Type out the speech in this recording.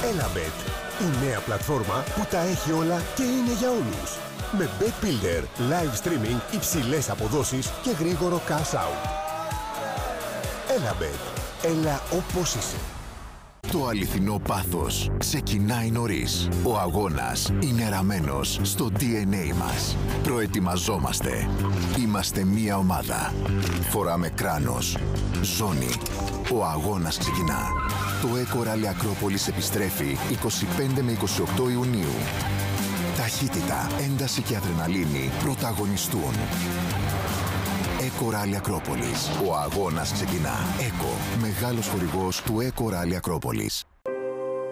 Elabet, η νέα πλατφόρμα που τα έχει όλα και είναι για όλους. Με Bet Builder, live streaming, υψηλές αποδόσεις και γρήγορο cash out. Elabet, έλα όπως είσαι. Το αληθινό πάθος ξεκινάει νωρίς. Ο αγώνας είναι ραμμένος στο DNA μας. Προετοιμαζόμαστε. Είμαστε μία ομάδα. Φοράμε κράνος. Ζώνη. Ο αγώνας ξεκινά. Το Eco Rally Ακρόπολης επιστρέφει 25 με 28 Ιουνίου. Ταχύτητα, ένταση και αδρεναλίνη πρωταγωνιστούν. Eco Rally Ακρόπολης. Ο αγώνας ξεκινά. Eco, μεγάλος χορηγός του Eco Rally Ακρόπολης.